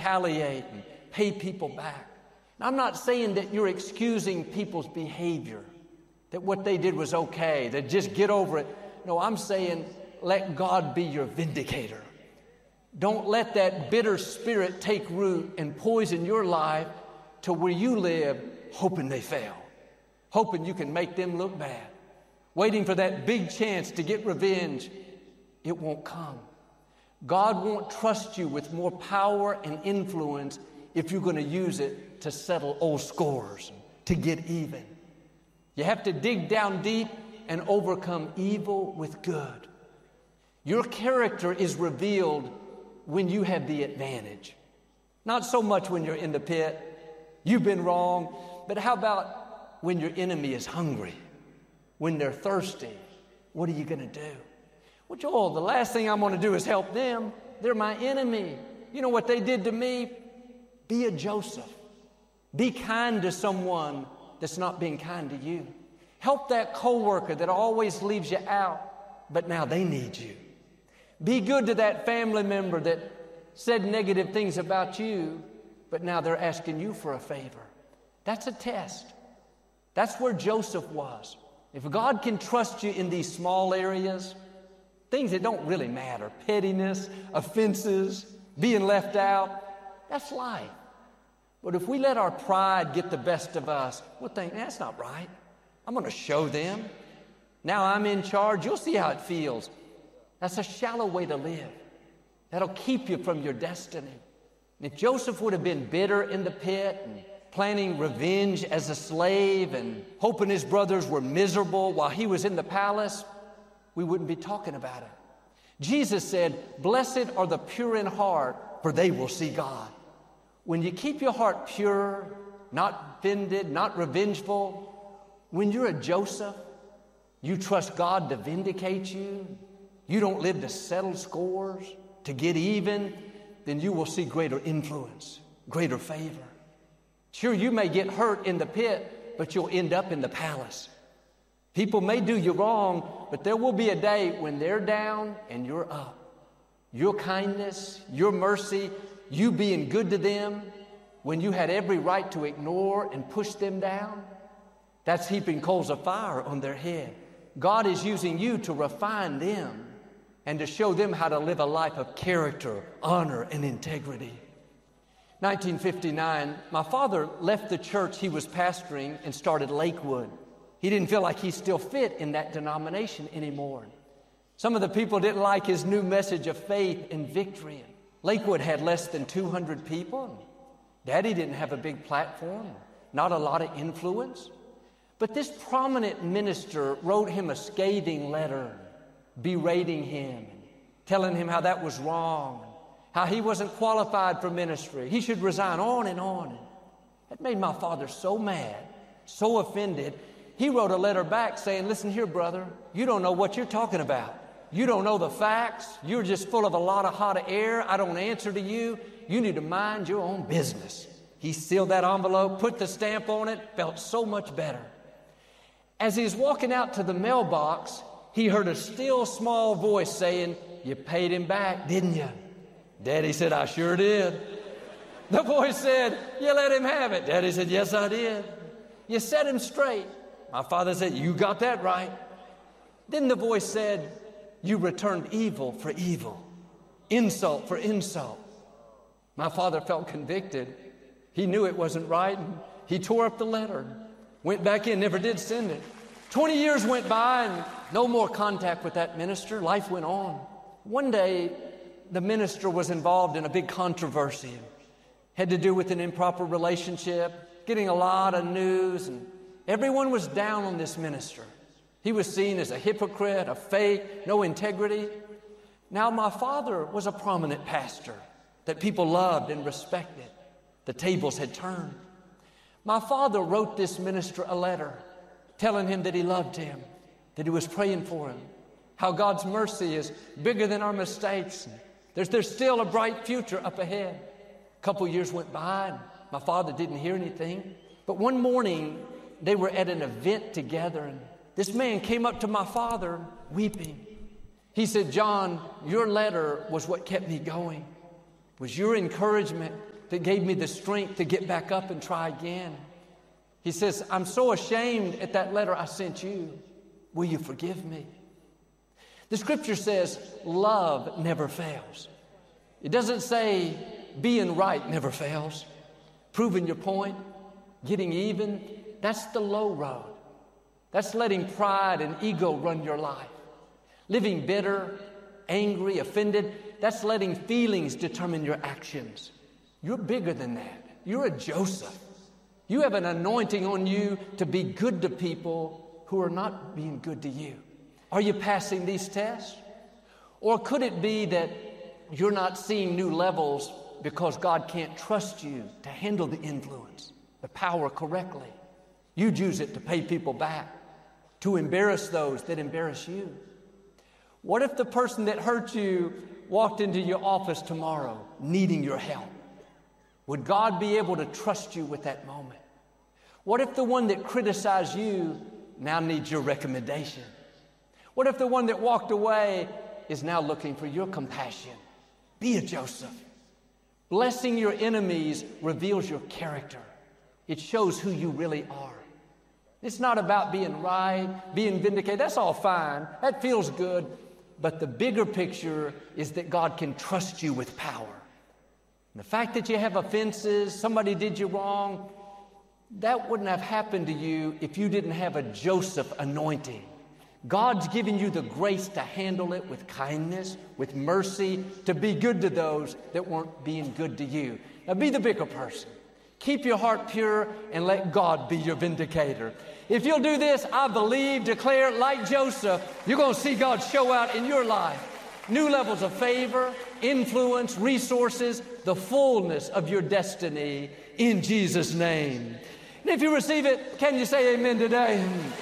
retaliate and pay people back. Now, I'm not saying that you're excusing people's behavior, that what they did was okay, that just get over it. No, I'm saying let God be your vindicator. Don't let that bitter spirit take root and poison your life to where you live hoping they fail, hoping you can make them look bad, waiting for that big chance to get revenge. It won't come. God won't trust you with more power and influence if you're going to use it to settle old scores, to get even. You have to dig down deep and overcome evil with good. Your character is revealed when you have the advantage. Not so much when you're in the pit, you've been wrong, but how about when your enemy is hungry, when they're thirsty? What are you going to do? Well, Joel, the last thing I'm going to do is help them. They're my enemy. You know what they did to me? Be a Joseph. Be kind to someone that's not being kind to you. Help that coworker that always leaves you out, but now they need you. Be good to that family member that said negative things about you, but now they're asking you for a favor. That's a test. That's where Joseph was. If God can trust you in these small areas, things that don't really matter, pettiness, offenses, being left out, that's life. But if we let our pride get the best of us, we'll think, that's not right. I'm going to show them. Now I'm in charge. You'll see how it feels. That's a shallow way to live. That'll keep you from your destiny. And if Joseph would have been bitter in the pit and planning revenge as a slave and hoping his brothers were miserable while he was in the palace, we wouldn't be talking about it. Jesus said, "Blessed are the pure in heart, for they will see God." When you keep your heart pure, not offended, not revengeful, when you're a Joseph, you trust God to vindicate you, you don't live to settle scores, to get even, then you will see greater influence, greater favor. Sure, you may get hurt in the pit, but you'll end up in the palace. People may do you wrong, but there will be a day when they're down and you're up. Your kindness, your mercy, you being good to them when you had every right to ignore and push them down, that's heaping coals of fire on their head. God is using you to refine them and to show them how to live a life of character, honor, and integrity. 1959, my father left the church he was pastoring and started Lakewood. He didn't feel like he still fit in that denomination anymore. Some of the people didn't like his new message of faith and victory. Lakewood had less than 200 people. Daddy didn't have a big platform, not a lot of influence. But this prominent minister wrote him a scathing letter, berating him, telling him how that was wrong, how he wasn't qualified for ministry. He should resign, on and on. That made my father so mad, so offended. He wrote a letter back saying, "Listen here, brother, you don't know what you're talking about. You don't know the facts. You're just full of a lot of hot air. I don't answer to you. You need to mind your own business." He sealed that envelope, put the stamp on it, felt so much better. As he was walking out to the mailbox, he heard a still small voice saying, "You paid him back, didn't you?" Daddy said, "I sure did." The voice said, "You let him have it." Daddy said, "Yes, I did." "You set him straight." My father said, "You got that right." Then the voice said, "You returned evil for evil, insult for insult." My father felt convicted. He knew it wasn't right, and he tore up the letter, went back in, never did send it. 20 years went by, and no more contact with that minister. Life went on. One day, the minister was involved in a big controversy. Had to do with an improper relationship, getting a lot of news, and everyone was down on this minister. He was seen as a hypocrite, a fake, no integrity. Now, my father was a prominent pastor that people loved and respected. The tables had turned. My father wrote this minister a letter telling him that he loved him, that he was praying for him, how God's mercy is bigger than our mistakes. There's still a bright future up ahead. A couple years went by, and my father didn't hear anything. But one morning, they were at an event together, and this man came up to my father weeping. He said, "John, your letter was what kept me going. It was your encouragement. that gave me the strength to get back up and try again. He says, I'm so ashamed at that letter I sent you. Will you forgive me? The scripture says love never fails. It doesn't say being right never fails. Proving your point, getting even, that's the low road. That's letting pride and ego run your life. Living bitter, angry, offended, that's letting feelings determine your actions. You're bigger than that. You're a Joseph. You have an anointing on you to be good to people who are not being good to you. Are you passing these tests? Or could it be that you're not seeing new levels because God can't trust you to handle the influence, the power correctly? You'd use it to pay people back, to embarrass those that embarrass you. What if the person that hurt you walked into your office tomorrow needing your help? Would God be able to trust you with that moment? What if the one that criticized you now needs your recommendation? What if the one that walked away is now looking for your compassion? Be a Joseph. Blessing your enemies reveals your character. It shows who you really are. It's not about being right, being vindicated. That's all fine. That feels good. But the bigger picture is that God can trust you with power. And the fact that you have offenses, somebody did you wrong, that wouldn't have happened to you if you didn't have a Joseph anointing. God's given you the grace to handle it with kindness, with mercy, to be good to those that weren't being good to you. Now be the bigger person. Keep your heart pure and let God be your vindicator. If you'll do this, I believe, declare, like Joseph, you're going to see God show out in your life. New levels of favor, influence, resources, the fullness of your destiny in Jesus' name. And if you receive it, can you say amen today?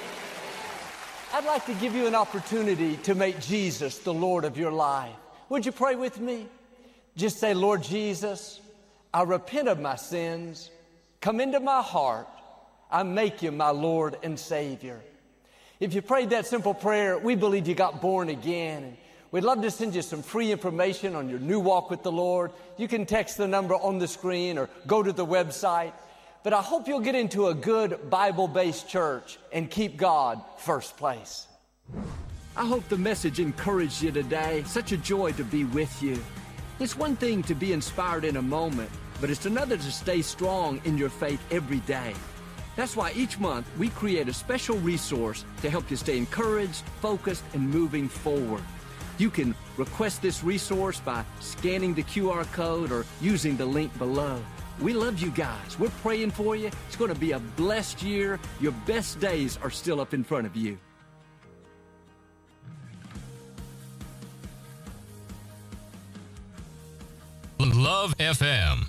I'd like to give you an opportunity to make Jesus the Lord of your life. Would you pray with me? Just say, Lord Jesus, I repent of my sins. Come into my heart. I make you my Lord and Savior. If you prayed that simple prayer, we believe you got born again. We'd love to send you some free information on your new walk with the Lord. You can text the number on the screen or go to the website. But I hope you'll get into a good Bible-based church and keep God first place. I hope the message encouraged you today. Such a joy to be with you. It's one thing to be inspired in a moment, but it's another to stay strong in your faith every day. That's why each month we create a special resource to help you stay encouraged, focused, and moving forward. You can request this resource by scanning the QR code or using the link below. We love you guys. We're praying for you. It's going to be a blessed year. Your best days are still up in front of you. Love FM.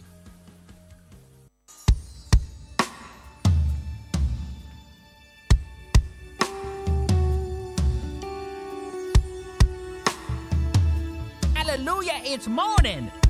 Hallelujah, it's morning.